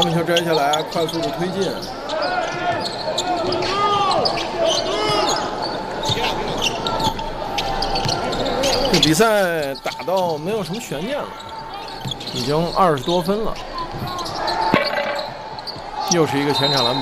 米球摘下来，快速的推进。这比赛打到没有什么悬念了，已经20多分了。又是一个前场篮板。